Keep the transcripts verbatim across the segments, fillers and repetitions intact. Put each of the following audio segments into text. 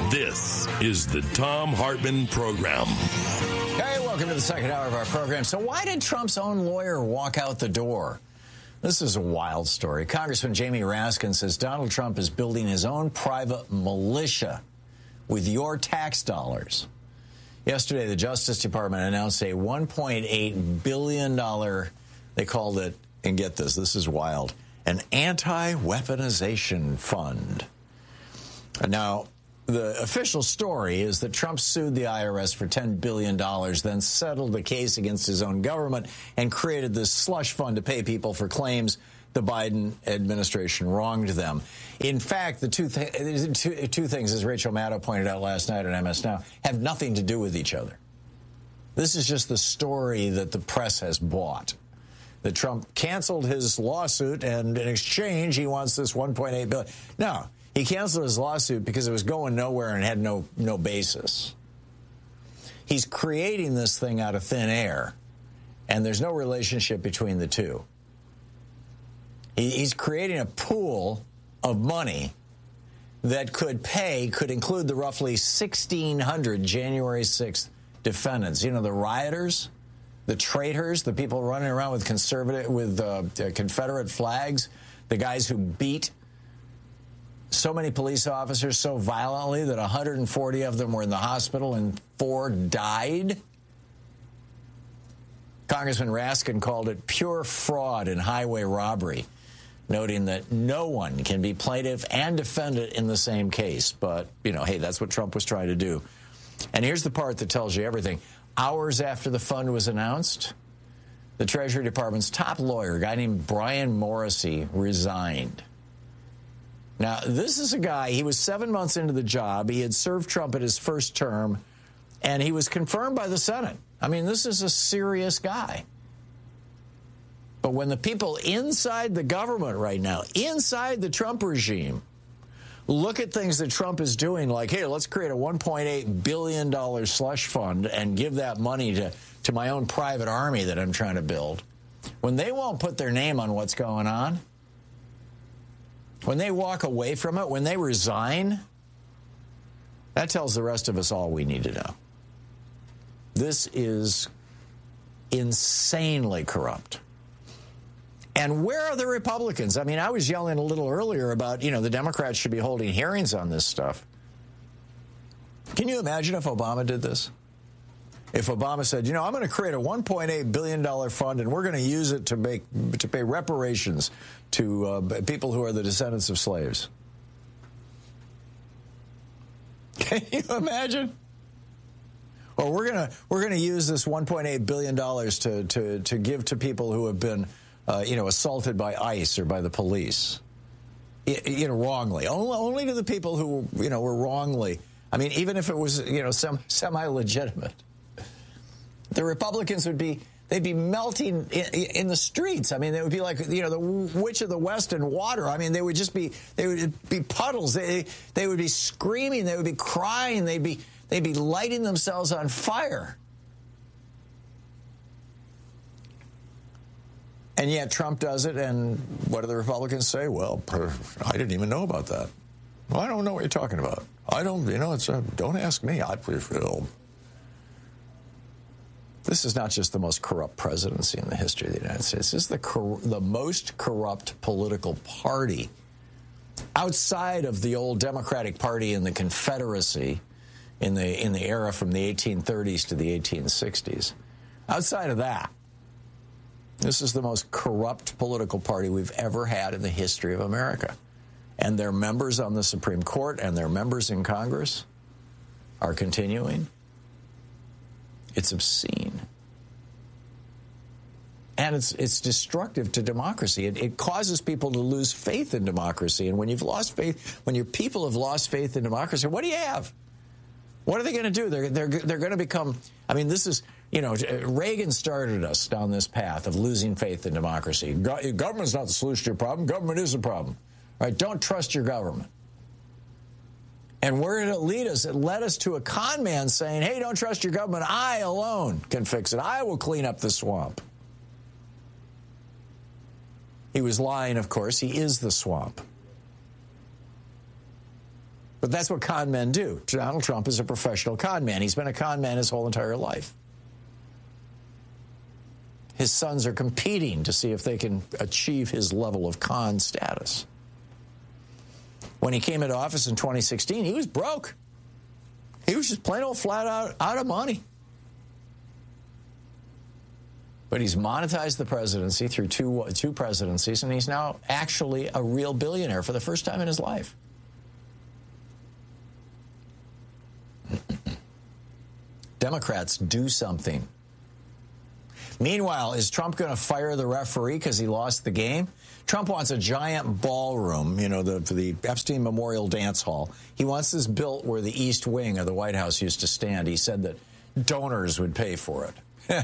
This is the Thom Hartmann Program. Hey, welcome to the second hour of our program. So why did Trump's own lawyer walk out the door? This is a wild story. Congressman Jamie Raskin says Donald Trump is building his own private militia with your tax dollars. Yesterday, the Justice Department announced a one point eight billion dollars, they called it, and get this, this is wild, an anti-weaponization fund. Now, the official story is that Trump sued the I R S for ten billion dollars, then settled the case against his own government and created this slush fund to pay people for claims the Biden administration wronged them. In fact, the two, th- two, two things, as Rachel Maddow pointed out last night on M S Now, have nothing to do with each other. This is just the story that the press has bought. That Trump canceled his lawsuit, and in exchange, he wants this one point eight billion dollars. No. He canceled his lawsuit because it was going nowhere and had no no basis. He's creating this thing out of thin air, and there's no relationship between the two. He, he's creating a pool of money that could pay, could include the roughly sixteen hundred January sixth defendants. You know, the rioters, the traitors, the people running around with conservative, with uh, Confederate flags, the guys who beat so many police officers so violently that one hundred forty of them were in the hospital and four died. Congressman Raskin called it pure fraud and highway robbery, noting that no one can be plaintiff and defendant in the same case. But, you know, hey, that's what Trump was trying to do. And here's the part that tells you everything. Hours after the fund was announced, the Treasury Department's top lawyer, a guy named Brian Morrissey, resigned. Now, this is a guy, he was seven months into the job. He had served Trump at his first term, and he was confirmed by the Senate. I mean, this is a serious guy. But when the people inside the government right now, inside the Trump regime, look at things that Trump is doing, like, hey, let's create a one point eight billion dollars slush fund and give that money to, to my own private army that I'm trying to build. When they won't put their name on what's going on, when they walk away from it, when they resign, that tells the rest of us all we need to know. This is insanely corrupt. And where are the Republicans? I mean, I was yelling a little earlier about, you know, the Democrats should be holding hearings on this stuff. Can you imagine if Obama did this? If Obama said, you know, I'm going to create a one point eight billion dollars fund and we're going to use it to make to pay reparations to uh, people who are the descendants of slaves. Can you imagine? Or we're going to we're going to use this one point eight billion dollars to to to give to people who have been uh, you know, assaulted by ICE or by the police. You know, wrongly. Only, only to the people who, you know, were wrongly. I mean, even if it was, you know, some semi-legitimate. The Republicans would be, they'd be melting in, in the streets. I mean, they would be like, you know, the Witch of the West in water. I mean, they would just be, they would be puddles. They, they would be screaming. They would be crying. They'd be, they'd be lighting themselves on fire. And yet Trump does it, and what do the Republicans say? Well, I didn't even know about that. Well, I don't know what you're talking about. I don't, you know, it's a, don't ask me. I feel. This is not just the most corrupt presidency in the history of the United States. This is the cor- the most corrupt political party outside of the old Democratic Party and the Confederacy in the in the era from the eighteen thirties to the eighteen sixties. Outside of that, this is the most corrupt political party we've ever had in the history of America. And their members on the Supreme Court and their members in Congress are continuing. It's obscene. And it's it's destructive to democracy. It, it causes people to lose faith in democracy. And when you've lost faith, when your people have lost faith in democracy, what do you have? What are they going to do? They're, they're, they're going to become, I mean, this is, you know, Reagan started us down this path of losing faith in democracy. Go- government's not the solution to your problem. Government is the problem. All right, don't trust your government. And where did it lead us? It led us to a con man saying, hey, don't trust your government. I alone can fix it. I will clean up the swamp. He was lying, of course. He is the swamp. But that's what con men do. Donald Trump is a professional con man. He's been a con man his whole entire life. His sons are competing to see if they can achieve his level of con status. When he came into office in twenty sixteen, he was broke. He was just plain old flat out out of money. But he's monetized the presidency through two, two presidencies, and he's now actually a real billionaire for the first time in his life. Democrats, do something. Meanwhile, is Trump going to fire the referee because he lost the game? Trump wants a giant ballroom, you know, the, the Epstein Memorial Dance Hall. He wants this built where the East Wing of the White House used to stand. He said that donors would pay for it.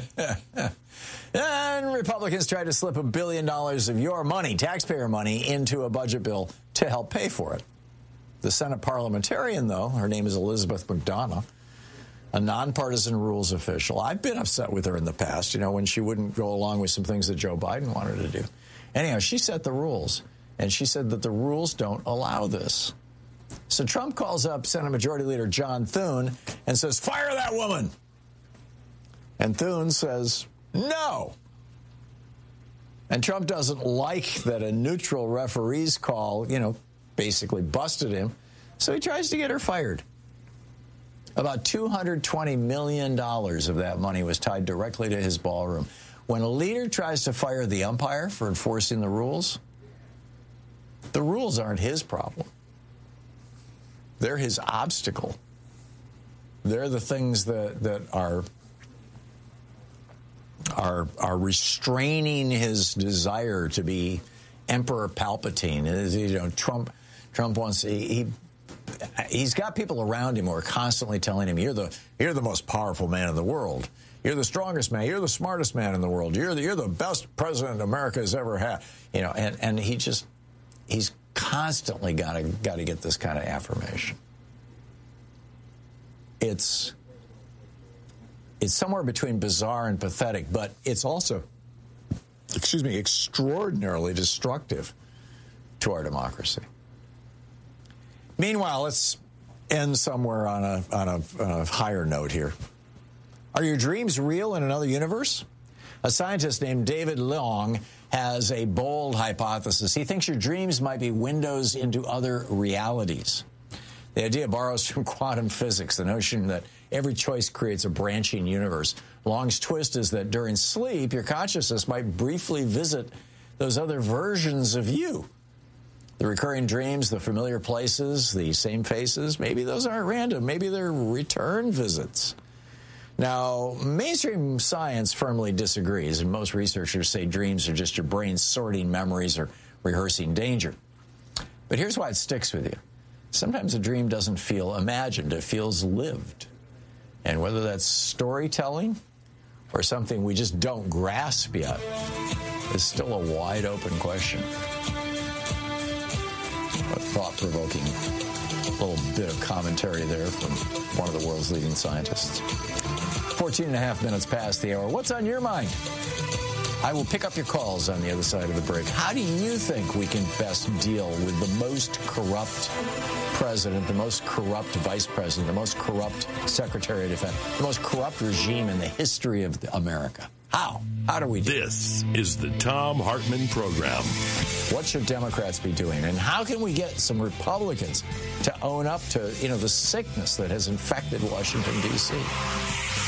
And Republicans tried to slip a billion dollars of your money, taxpayer money, into a budget bill to help pay for it. The Senate parliamentarian, though, her name is Elizabeth McDonough, a nonpartisan rules official. I've been upset with her in the past, you know, when she wouldn't go along with some things that Joe Biden wanted to do. Anyhow, she set the rules, and she said that the rules don't allow this. So Trump calls up Senate Majority Leader John Thune and says, fire that woman. And Thune says, no. And Trump doesn't like that a neutral referee's call, you know, basically busted him. So he tries to get her fired. About two hundred twenty million dollars of that money was tied directly to his ballroom. When a leader tries to fire the umpire for enforcing the rules, the rules aren't his problem. They're his obstacle. They're the things that, that are, are, are restraining his desire to be Emperor Palpatine. You know, Trump, Trump wants, he, he He's got people around him who are constantly telling him, you're the you're the most powerful man in the world. You're the strongest man. You're the smartest man in the world. You're the, you're the best president America has ever had. You know, and, and he just, he's constantly got to got to get this kind of affirmation. It's, it's somewhere between bizarre and pathetic, but it's also, excuse me, extraordinarily destructive to our democracy. Meanwhile, let's end somewhere on a, on a, on a higher note here. Are your dreams real in another universe? A scientist named David Long has a bold hypothesis. He thinks your dreams might be windows into other realities. The idea borrows from quantum physics, the notion that every choice creates a branching universe. Long's twist is that during sleep, your consciousness might briefly visit those other versions of you. The recurring dreams, the familiar places, the same faces, maybe those aren't random. Maybe they're return visits. Now, mainstream science firmly disagrees, and most researchers say dreams are just your brain sorting memories or rehearsing danger. But here's why it sticks with you. Sometimes a dream doesn't feel imagined, it feels lived. And whether that's storytelling or something we just don't grasp yet is still a wide open question. A thought-provoking little bit of commentary there from one of the world's leading scientists. fourteen and a half minutes past the hour. What's on your mind? I will pick up your calls on the other side of the break. How do you think we can best deal with the most corrupt president, the most corrupt vice president, the most corrupt secretary of defense, the most corrupt regime in the history of America? How? How do we do This it? is the Thom Hartmann Program. What should Democrats be doing? And how can we get some Republicans to own up to, you know, the sickness that has infected Washington, D C?